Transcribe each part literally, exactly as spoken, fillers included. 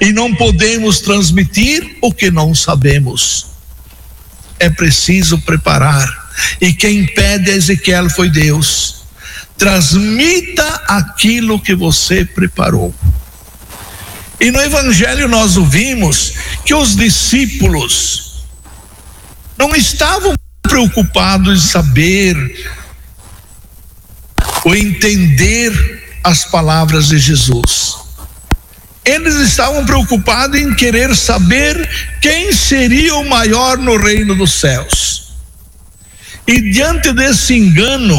e não podemos transmitir o que não sabemos. É preciso preparar. E quem pede a Ezequiel foi Deus. Transmita aquilo que você preparou. E no Evangelho nós ouvimos que os discípulos não estavam preocupados em saber ou entender as palavras de Jesus. Eles estavam preocupados em querer saber quem seria o maior no reino dos céus. E diante desse engano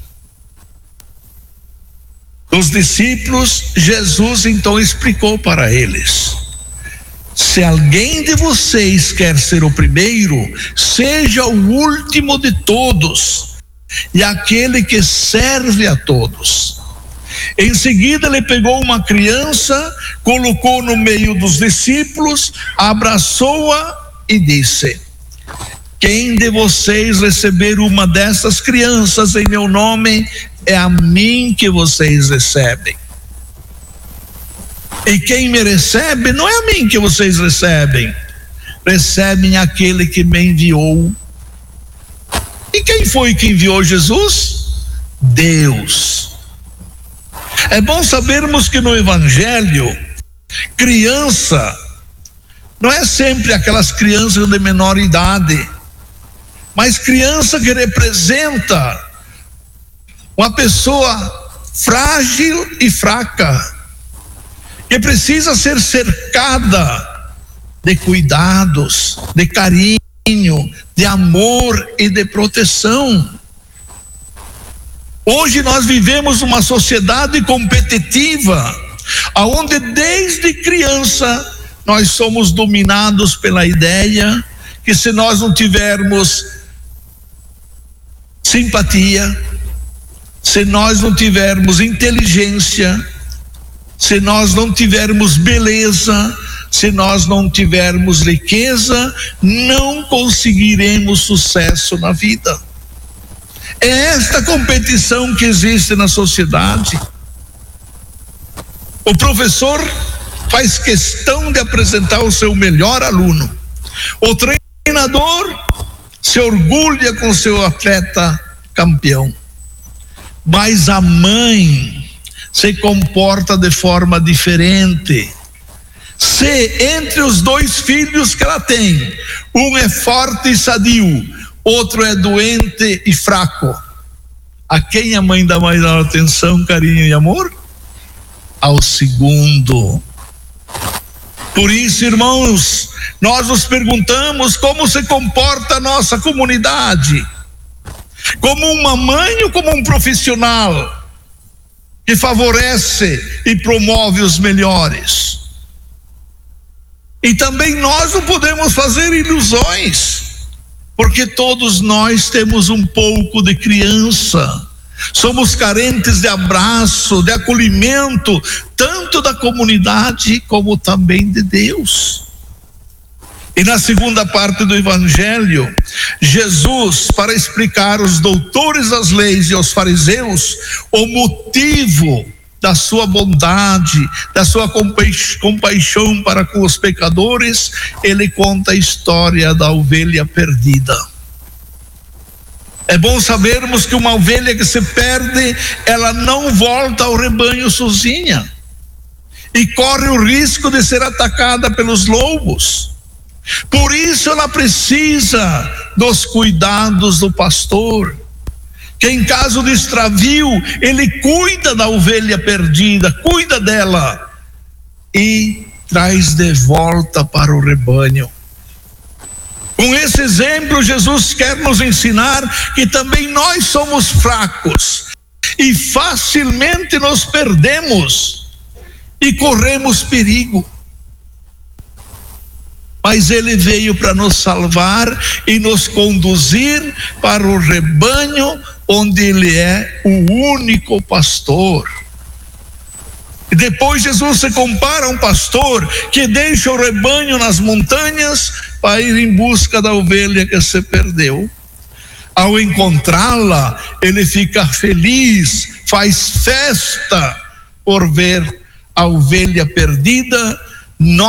dos discípulos, Jesus então explicou para eles: se alguém de vocês quer ser o primeiro, seja o último de todos e aquele que serve a todos. Em seguida ele pegou uma criança, colocou no meio dos discípulos, abraçou-a e disse: quem de vocês receber uma dessas crianças em meu nome, é a mim que vocês recebem. E quem me recebe, não é a mim que vocês recebem, recebem aquele que me enviou. E quem foi que enviou Jesus? Deus. É bom sabermos que no Evangelho, criança não é sempre aquelas crianças de menor idade, mas criança que representa uma pessoa frágil e fraca, que precisa ser cercada de cuidados, de carinho, de amor e de proteção. Hoje nós vivemos uma sociedade competitiva, onde desde criança nós somos dominados pela ideia que se nós não tivermos simpatia, se nós não tivermos inteligência, se nós não tivermos beleza, se nós não tivermos riqueza, não conseguiremos sucesso na vida. É esta competição que existe na sociedade. O professor faz questão de apresentar o seu melhor aluno. O treinador se orgulha com seu atleta campeão. Mas a mãe se comporta de forma diferente. Se entre os dois filhos que ela tem, um é forte e sadio, outro é doente e fraco, a quem a mãe dá mais atenção, carinho e amor? Ao segundo. Por isso, irmãos, nós nos perguntamos como se comporta a nossa comunidade, como uma mãe ou como um profissional que favorece e promove os melhores. E também nós não podemos fazer ilusões, porque todos nós temos um pouco de criança, somos carentes de abraço, de acolhimento, tanto da comunidade como também de Deus. E na segunda parte do Evangelho, Jesus, para explicar aos doutores das leis e aos fariseus o motivo da sua bondade, da sua compaixão para com os pecadores, ele conta a história da ovelha perdida. É bom sabermos que uma ovelha que se perde, ela não volta ao rebanho sozinha e corre o risco de ser atacada pelos lobos. Por isso ela precisa dos cuidados do pastor, que em caso de extravio, ele cuida da ovelha perdida, cuida dela e traz de volta para o rebanho. Com esse exemplo, Jesus quer nos ensinar que também nós somos fracos e facilmente nos perdemos e corremos perigo. Mas ele veio para nos salvar e nos conduzir para o rebanho onde ele é o único pastor. E depois Jesus se compara a um pastor que deixa o rebanho nas montanhas para ir em busca da ovelha que se perdeu. Ao encontrá-la, ele fica feliz, faz festa por ver a ovelha perdida.